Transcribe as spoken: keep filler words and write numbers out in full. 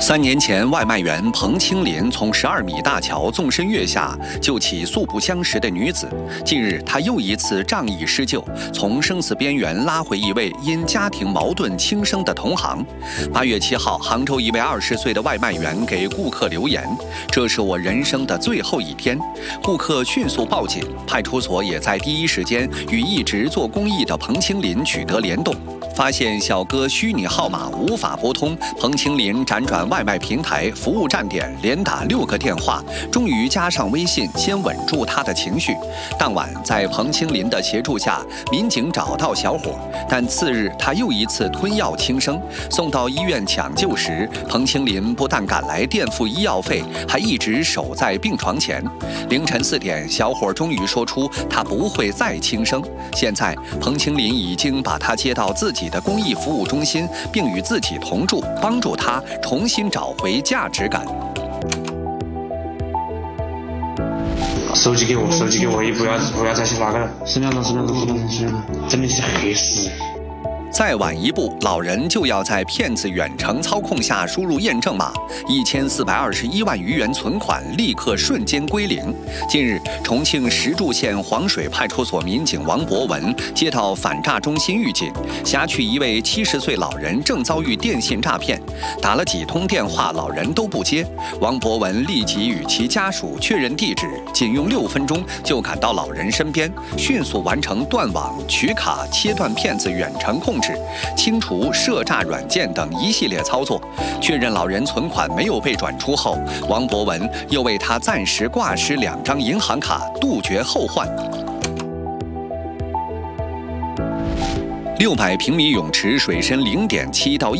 三年前，外卖员彭清林从十二米大桥纵身跃下，救起素不相识的女子。近日，他又一次仗义施救，从生死边缘拉回一位因家庭矛盾轻生的同行。八月七号，杭州一位二十岁的外卖员给顾客留言：“这是我人生的最后一天。”顾客迅速报警，派出所也在第一时间与一直做公益的彭清林取得联动。发现小哥虚拟号码无法拨通，彭清林辗转外卖平台服务站点，连打六个电话，终于加上微信，先稳住他的情绪。当晚，在彭清林的协助下，民警找到小伙，但次日他又一次吞药轻生，送到医院抢救时，彭清林不但赶来垫付医药费，还一直守在病床前。凌晨四点，小伙终于说出他不会再轻生。现在，彭清林已经把他接到自己的公益服务中心，并与自己同住，帮助他重新找回价值感。 手机给我，手机给我，也不要不要再去那个了。十秒钟，十秒钟，十秒钟，十秒钟，真的是黑死。 再晚一步，老人就要在骗子远程操控下输入验证码，一千四百二十一万余元存款立刻瞬间归零。近日，重庆石柱县黄水派出所民警王博文接到反诈中心预警，辖区一位七十岁老人正遭遇电信诈骗，打了几通电话，老人都不接。王博文立即与其家属确认地址，仅用六分钟就赶到老人身边，迅速完成断网、取卡、切断骗子远程控制。清除涉诈软件等一系列操作，确认老人存款没有被转出后，王博文又为他暂时挂失两张银行卡，杜绝后患。六百平米泳池水深零点七到一。